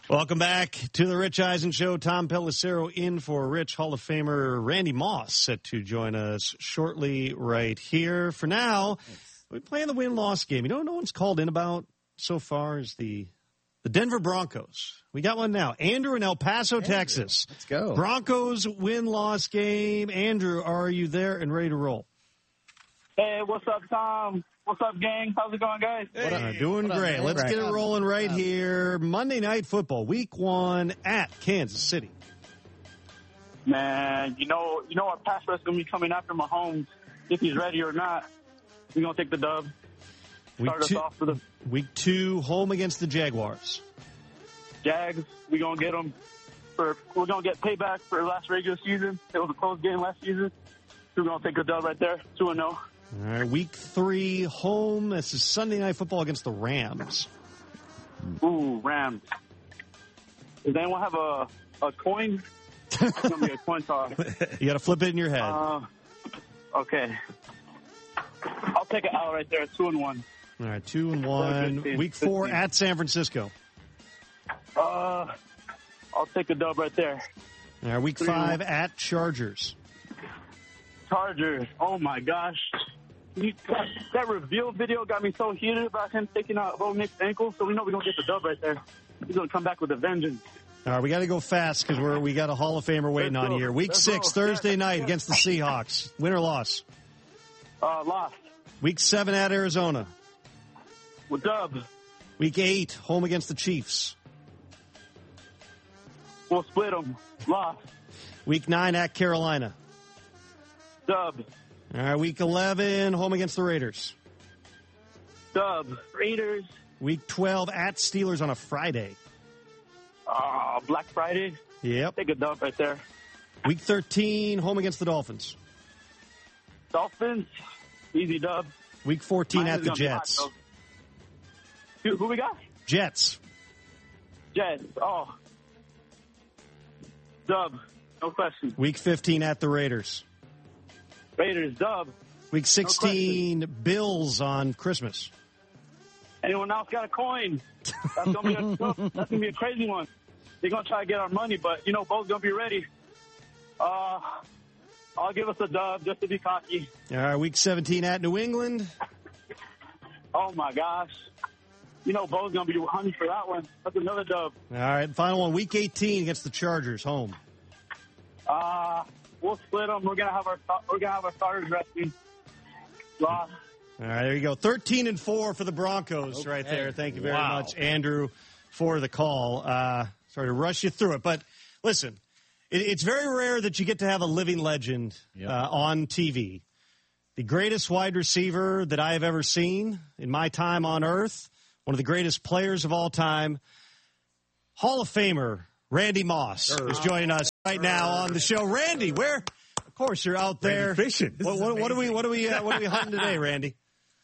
Welcome back to the Rich Eisen Show. Tom Pelissero in for Rich. Hall of Famer Randy Moss set to join us shortly right here. For now, we're playing the win-loss game. You know what no one's called in about so far is the Denver Broncos. We got one now. Andrew in El Paso, Texas. Let's go. Broncos win-loss game. Andrew, are you there and ready to roll? Hey, what's up, Tom? What's up, gang? How's it going, guys? Doing great. Let's get it rolling right here. Monday Night Football, Week 1 at Kansas City. Man, you know our pass rush is going to be coming after Mahomes, if he's ready or not. We're going to take the dub. Start us off for the Week 2, home against the Jaguars. Jags. We're going to get them. We're going to get payback for last regular season. It was a close game last season. We're going to take the dub right there, 2-0. All right, Week 3, home. This is Sunday Night Football against the Rams. Ooh, Rams. Does anyone have a coin? It's going to be a coin toss. You got to flip it in your head. Okay. I'll take it out right there, 2-1. All right, 2-1. Week 4 at San Francisco. I'll take a dub right there. All right, Week 5 at Chargers. Chargers. Oh, my gosh. That reveal video got me so heated about him taking out Bo Nix's ankle, so we know we're going to get the dub right there. He's going to come back with a vengeance. All right, we got to go fast because we got a Hall of Famer waiting on you here. Week 6, Thursday night against the Seahawks. Win or loss? Loss. Week 7 at Arizona. With dub. Week 8, home against the Chiefs. We'll split them. Loss. Week 9 at Carolina. Dub. All right, Week 11, home against the Raiders. Dub. Raiders. Week 12 at Steelers on a Friday. Black Friday. Yep. Take a dub right there. Week 13, home against the Dolphins. Dolphins. Easy dub. Week 14 at the Jets. Who we got? Jets. Jets. Oh. Dub. No question. Week 15 at the Raiders. Raiders. Dub. Week 16, Bills on Christmas. Anyone else got a coin? That's gonna be a crazy one. They're gonna try to get our money, but both gonna be ready. I'll give us a dub just to be cocky. All right, Week 17 at New England. Oh my gosh. Bo's gonna be hunting for that one. That's another dub. All right, final one. Week 18 against the Chargers, home. We'll split them. We're gonna have our starters resting. Loss. All right, there you go. 13-4 for the Broncos right there. Thank you very much, Andrew, for the call. Sorry to rush you through it, but listen, it's very rare that you get to have a living legend on TV. The greatest wide receiver that I have ever seen in my time on earth, one of the greatest players of all time, Hall of Famer Randy Moss is joining us right now on the show. Randy, where? Of course, you're out there fishing. What are we hunting today, Randy?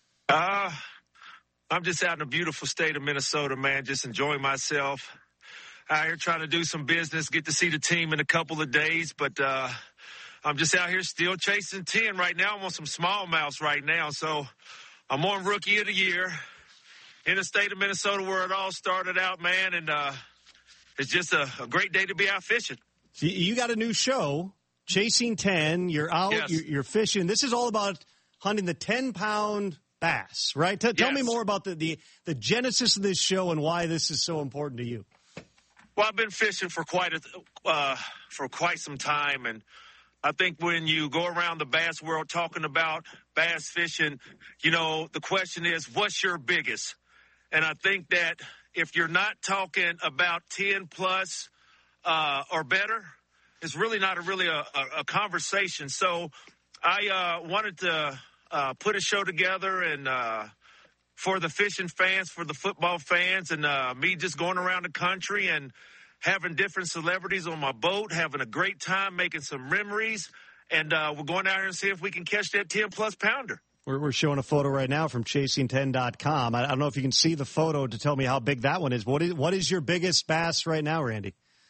I'm just out in the beautiful state of Minnesota, man. Just enjoying myself. Out here trying to do some business. Get to see the team in a couple of days, but I'm just out here still chasing 10 right now. I'm on some smallmouths right now, so I'm on Rookie of the Year in the state of Minnesota where it all started out, man, and it's just a great day to be out fishing. So you got a new show, Chasing 10. You're out, yes. you're fishing. This is all about hunting the 10-pound bass, right? Tell me more about the genesis of this show and why this is so important to you. Well, I've been fishing for quite some time, and I think when you go around the bass world talking about bass fishing, the question is, what's your biggest? And I think that if you're not talking about 10 plus or better, it's really not a conversation. So I wanted to put a show together and for the fishing fans, for the football fans, and me just going around the country and having different celebrities on my boat, having a great time, making some memories, and we're going out here and see if we can catch that 10-plus pounder. We're showing a photo right now from chasing10.com. I don't know if you can see the photo to tell me how big that one is. What is your biggest bass right now, Randy?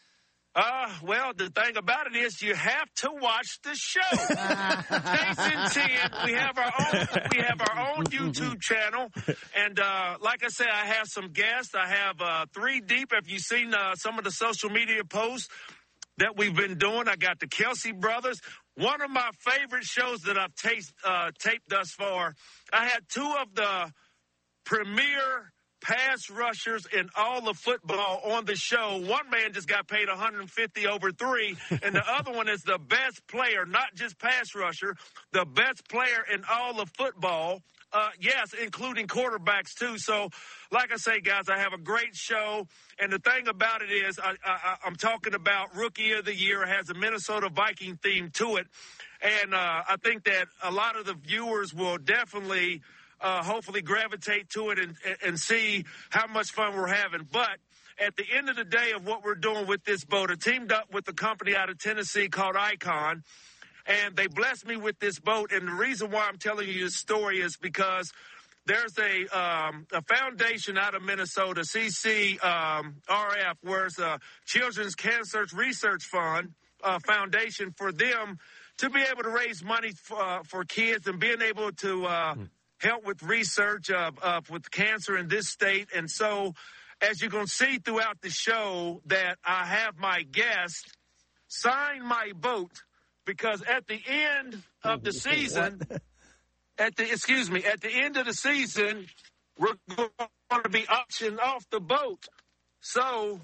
Well, the thing about it is you have to watch the show. Jason 10, we have our own YouTube channel. And like I said, I have some guests. I have 3 Deep. Have you seen some of the social media posts that we've been doing? I got the Kelsey brothers. One of my favorite shows that I've taped thus far, I had 2 of the premier pass rushers in all of football on the show. One man just got paid $150 over 3, and the other one is the best player, not just pass rusher, the best player in all of football. Yes, including quarterbacks too. So, like I say, guys, I have a great show, and the thing about it is, I'm talking about Rookie of the Year. It has a Minnesota Viking theme to it, and I think that a lot of the viewers will definitely hopefully gravitate to it and see how much fun we're having. But at the end of the day of what we're doing with this boat, I teamed up with a company out of Tennessee called Icon, and they blessed me with this boat. And the reason why I'm telling you this story is because there's a foundation out of Minnesota, CCRF, where it's a Children's Cancer Research Fund foundation for them to be able to raise money for kids and being able to help with research with cancer in this state. And so, as you're going to see throughout the show, that I have my guest sign my boat, because at the end of the season, at the end of the season, we're going to be auctioning off the boat. So,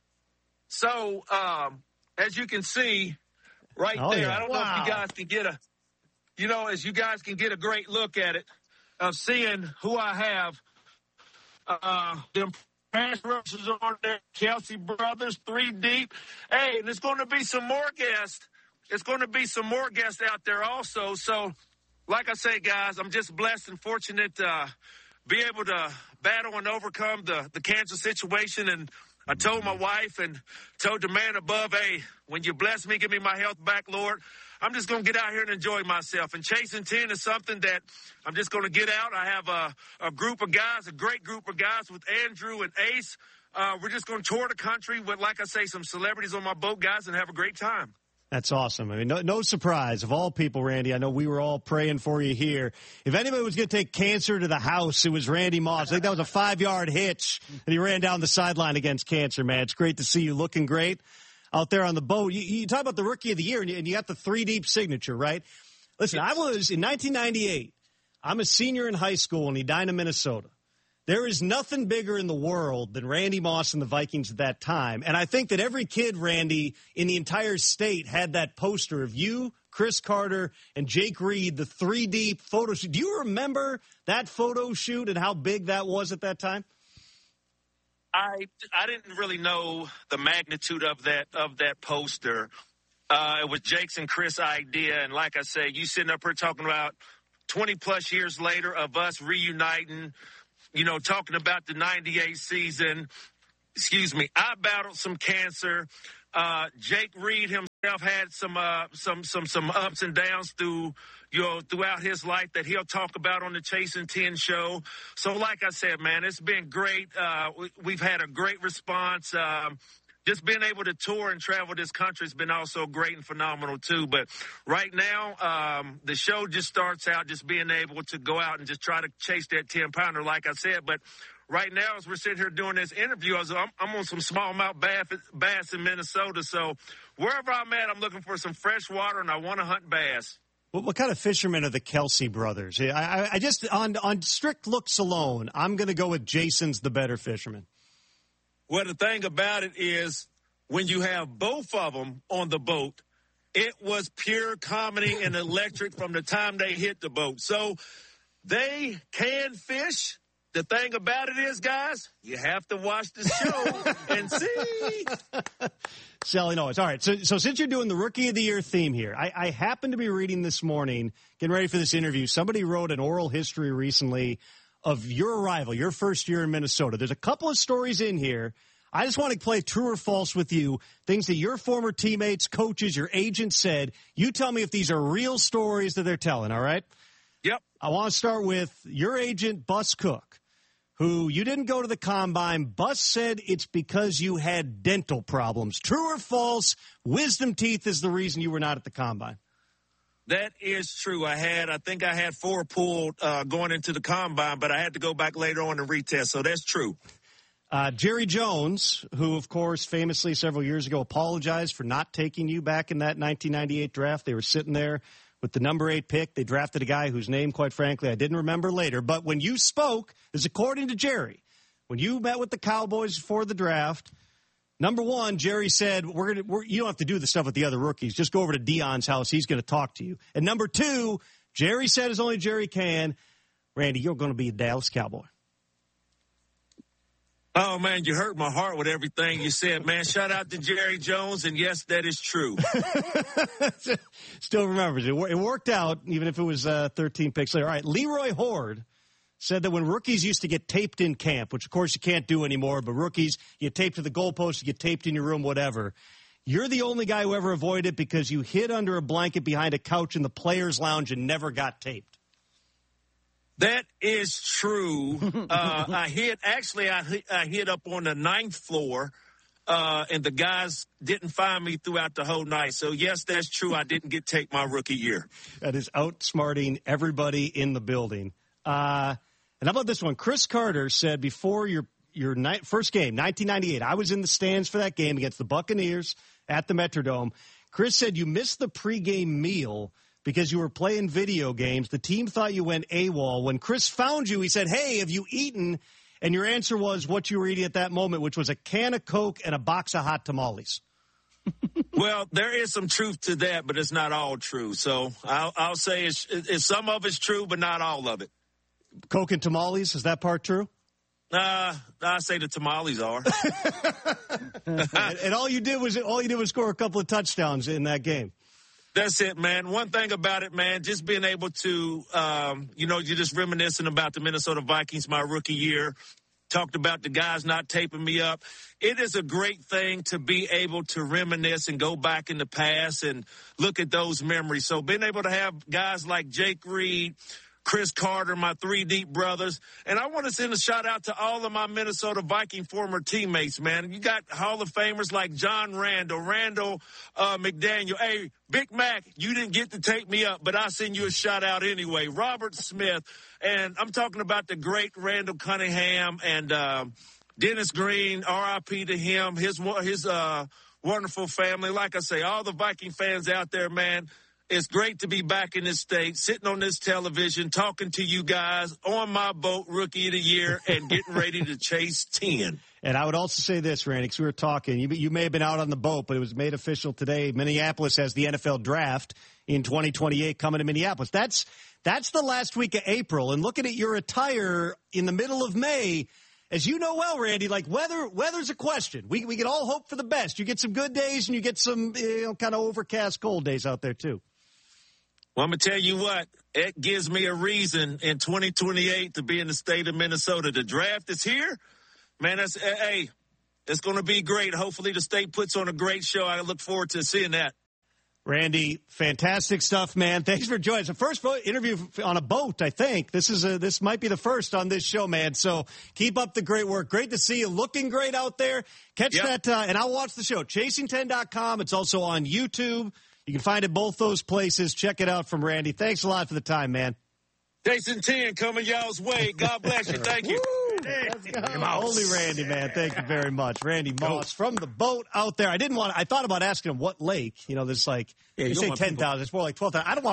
as you can see right there, yeah. I don't know if you guys can get as you guys can get a great look at it, of seeing who I have. Them pass rushers on there, Kelsey brothers, 3 Deep. Hey, and there's going to be some more guests. There's going to be some more guests out there also. So, like I say, guys, I'm just blessed and fortunate to be able to battle and overcome the cancer situation. And I told my wife and told the man above, hey, when you bless me, give me my health back, Lord. I'm just going to get out here and enjoy myself. And Chasing 10 is something that I'm just going to get out. I have a group of guys, a great group of guys with Andrew and Ace. We're just going to tour the country with, like I say, some celebrities on my boat, guys, and have a great time. That's awesome. I mean, no surprise. Of all people, Randy, I know we were all praying for you here. If anybody was going to take cancer to the house, it was Randy Moss. I think that was a 5-yard hitch, and he ran down the sideline against cancer, man. It's great to see you looking great out there on the boat. You talk about the Rookie of the Year, and you got the 3 Deep signature, right? Listen, I was, in 1998, I'm a senior in high school in Edina, Minnesota. There is nothing bigger in the world than Randy Moss and the Vikings at that time. And I think that every kid, Randy, in the entire state had that poster of you, Chris Carter, and Jake Reed, the 3 Deep photo shoot. Do you remember that photo shoot and how big that was at that time? I didn't really know the magnitude of that poster. It was Jake's and Chris' idea. And like I say, you sitting up here talking about 20-plus years later of us reuniting, talking about the 98 season. I battled some cancer. Jake Reed himself had some ups and downs throughout his life that he'll talk about on the Chasing 10 show. So like I said, man, it's been great. We've had a great response. Just being able to tour and travel this country has been also great and phenomenal too. But right now, the show just starts out just being able to go out and just try to chase that 10-pounder, like I said. But right now, as we're sitting here doing this interview, I'm on some smallmouth bass in Minnesota. So wherever I'm at, I'm looking for some fresh water, and I want to hunt bass. What kind of fishermen are the Kelsey brothers? I just, on strict looks alone, I'm going to go with Jason's the better fisherman. Well, the thing about it is, when you have both of them on the boat, it was pure comedy and electric from the time they hit the boat. So they can fish. The thing about it is, guys, you have to watch the show and see. Sally Noyes. All right, so since you're doing the Rookie of the Year theme here, I happen to be reading this morning, getting ready for this interview, somebody wrote an oral history recently of your arrival, your first year in Minnesota. There's a couple of stories in here. I just want to play true or false with you, things that your former teammates, coaches, your agent said. You tell me if these are real stories that they're telling, all right? Yep. I want to start with your agent, Bus Cook, who you didn't go to the combine. Bus said it's because you had dental problems. True or false? Wisdom teeth is the reason you were not at the combine. That is true. I think I had 4 pulled going into the combine, but I had to go back later on and retest, so that's true. Jerry Jones, who, of course, famously several years ago apologized for not taking you back in that 1998 draft. They were sitting there with the number 8 pick. They drafted a guy whose name, quite frankly, I didn't remember later. But when you spoke, this is according to Jerry, when you met with the Cowboys before the draft, number 1, Jerry said, you don't have to do the stuff with the other rookies. Just go over to Deion's house. He's going to talk to you. And number 2, Jerry said, as only Jerry can, Randy, you're going to be a Dallas Cowboy. Oh, man, you hurt my heart with everything you said, man. Shout out to Jerry Jones, and yes, that is true. Still remembers it. It worked out, even if it was 13 picks later. All right, Leroy Horde said that when rookies used to get taped in camp, which, of course, you can't do anymore, but rookies, you get taped to the goalpost, you get taped in your room, whatever. You're the only guy who ever avoided it because you hid under a blanket behind a couch in the players' lounge and never got taped. That is true. I hid up on the 9th floor, and the guys didn't find me throughout the whole night. So, yes, that's true. I didn't get taped my rookie year. That is outsmarting everybody in the building. And how about this one? Chris Carter said before your first game, 1998, I was in the stands for that game against the Buccaneers at the Metrodome. Chris said you missed the pregame meal because you were playing video games. The team thought you went AWOL. When Chris found you, he said, hey, have you eaten? And your answer was what you were eating at that moment, which was a can of Coke and a box of hot tamales. Well, there is some truth to that, but it's not all true. So I'll say it's some of it's true, but not all of it. Coke and tamales, is that part true? I say the tamales are. and all you did was score a couple of touchdowns in that game. That's it, man. One thing about it, man, just being able to, you're just reminiscing about the Minnesota Vikings, my rookie year, talked about the guys not taping me up. It is a great thing to be able to reminisce and go back in the past and look at those memories. So being able to have guys like Jake Reed, Chris Carter, my 3 deep brothers. And I want to send a shout out to all of my Minnesota Viking former teammates, man. You got Hall of Famers like John Randall McDaniel. Hey, Big Mac, you didn't get to take me up, but I'll send you a shout out anyway. Robert Smith. And I'm talking about the great Randall Cunningham and Dennis Green, RIP to him, his wonderful family. Like I say, all the Viking fans out there, man, it's great to be back in this state, sitting on this television, talking to you guys on my boat, Rookie of the Year, and getting ready to chase 10. And I would also say this, Randy, because we were talking. You may have been out on the boat, but it was made official today. Minneapolis has the NFL draft in 2028 coming to Minneapolis. That's the last week of April. And looking at your attire in the middle of May, as you know well, Randy, like weather's a question. We can all hope for the best. You get some good days and you get some kind of overcast, cold days out there too. Well, I'm going to tell you what, it gives me a reason in 2028 to be in the state of Minnesota. The draft is here. Man, it's going to be great. Hopefully the state puts on a great show. I look forward to seeing that. Randy, fantastic stuff, man. Thanks for joining us. The first interview on a boat, I think. This might be the first on this show, man. So keep up the great work. Great to see you. Looking great out there. Catch that, and I'll watch the show. Chasing10.com. It's also on YouTube. You can find it both those places. Check it out from Randy. Thanks a lot for the time, man. Chasing 10 coming y'all's way. God bless you. Thank you. Holy Randy, man. Thank you very much. Randy Moss from the boat out there. I thought about asking him what lake. This you say 10,000. It's more like 12,000. I don't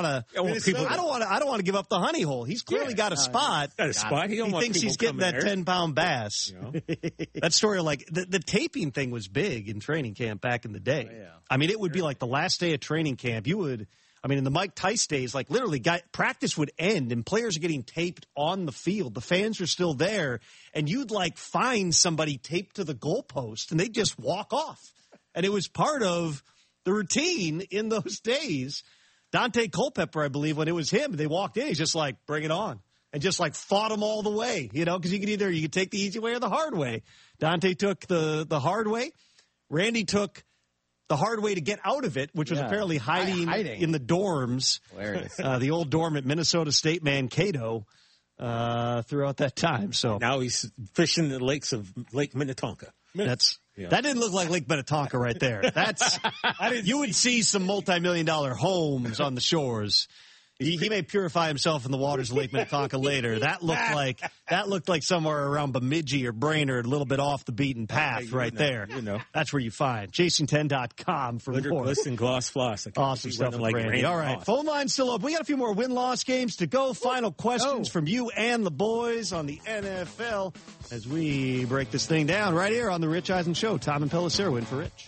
want to give up the honey hole. He's clearly got a spot. Got a spot. He thinks he's getting that 10-pound bass. That story, the taping thing was big in training camp back in the day. Yeah. I mean, it would be like the last day of training camp. In the Mike Tice days, literally, practice would end and players are getting taped on the field. The fans are still there, and you'd find somebody taped to the goalpost, and they'd just walk off. And it was part of the routine in those days. Dante Culpepper, I believe, when it was him, they walked in, he's just bring it on, and just fought them all the way, because you could take the easy way or the hard way. Dante took the hard way. Randy took the hard way to get out of it, which was apparently hiding in the dorms. Hilarious. The old dorm at Minnesota State Mankato. throughout that time. So now he's fishing the lakes of Lake Minnetonka. That didn't look like Lake Minnetonka right there. You would see some multi-million-dollar homes on the shores. He may purify himself in the waters of Lake Minnetonka later. That looked like somewhere around Bemidji or Brainerd, a little bit off the beaten path there. That's where you find Jason10.com for more. Listen, gloss floss. Awesome stuff with Randy. All right, phone line's still open. We got a few more win-loss games to go. Final questions from you and the boys on the NFL as we break this thing down right here on the Rich Eisen Show. Tom and Pelissero in for Rich.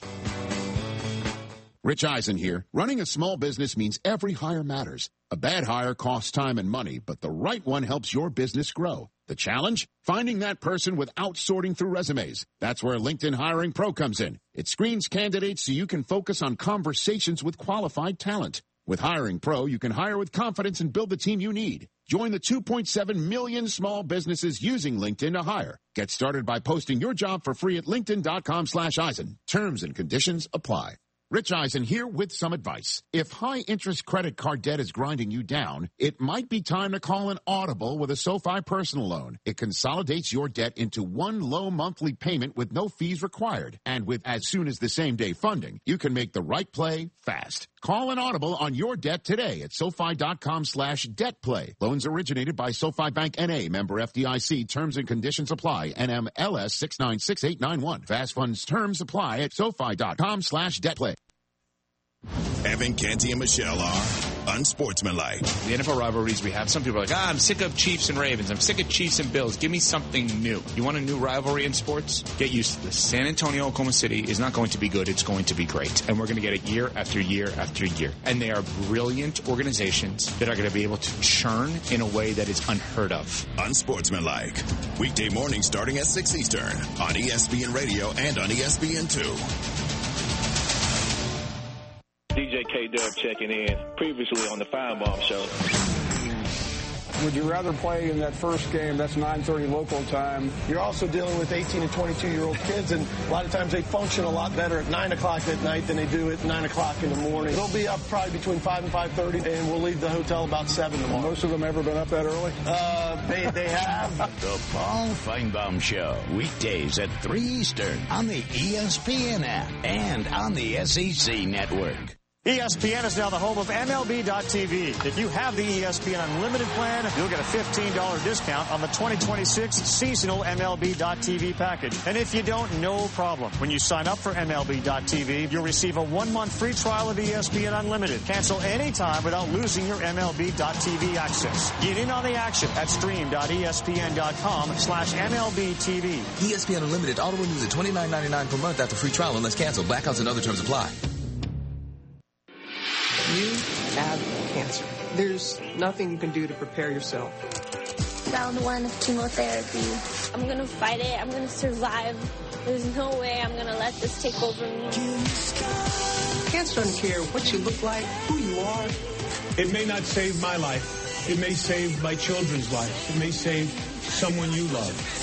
Rich Eisen here. Running a small business means every hire matters. A bad hire costs time and money, but the right one helps your business grow. The challenge? Finding that person without sorting through resumes. That's where LinkedIn Hiring Pro comes in. It screens candidates so you can focus on conversations with qualified talent. With Hiring Pro, you can hire with confidence and build the team you need. Join the 2.7 million small businesses using LinkedIn to hire. Get started by posting your job for free at linkedin.com/Eisen. Terms and conditions apply. Rich Eisen here with some advice. If high-interest credit card debt is grinding you down, it might be time to call an audible with a SoFi personal loan. It consolidates your debt into one low monthly payment with no fees required. And with as soon as the same-day funding, you can make the right play fast. Call an audible on your debt today at SoFi.com/debtplay. Loans originated by SoFi Bank N.A., member FDIC. Terms and conditions apply. NMLS 696891. Fast funds terms apply at SoFi.com/debtplay. Evan, Canty, and Michelle are unsportsmanlike. The NFL rivalries we have, some people are like, I'm sick of Chiefs and Ravens. I'm sick of Chiefs and Bills. Give me something new. You want a new rivalry in sports? Get used to this. San Antonio, Oklahoma City is not going to be good. It's going to be great. And we're going to get it year after year after year. And they are brilliant organizations that are going to be able to churn in a way that is unheard of. Unsportsmanlike. Weekday mornings starting at 6 Eastern on ESPN Radio and on ESPN2. DJ K-Dub checking in, previously on the Firebomb Show. Would you rather play in that first game? That's 9:30 local time. You're also dealing with 18 and 22-year-old kids, and a lot of times they function a lot better at 9 o'clock at night than they do at 9 o'clock in the morning. They'll be up probably between 5 and 5:30, and we'll leave the hotel about 7 tomorrow. Most of them ever been up that early? They have. The Paul Finebaum Show, weekdays at 3 Eastern on the ESPN app and on the SEC Network. ESPN is now the home of MLB.TV. If you have the ESPN Unlimited plan, you'll get a $15 discount on the 2026 seasonal MLB.TV package. And if you don't, no problem. When you sign up for MLB.TV, you'll receive a 1-month free trial of ESPN Unlimited. Cancel anytime without losing your MLB.TV access. Get in on the action at stream.espn.com/MLBTV. ESPN Unlimited auto renews at $29.99 per month after free trial unless canceled. Blackouts and other terms apply. You have cancer. There's nothing you can do to prepare yourself. Round 1 of chemotherapy. I'm going to fight it. I'm going to survive. There's no way I'm going to let this take over me. Cancer doesn't care what you look like, who you are. It may not save my life. It may save my children's life. It may save someone you love.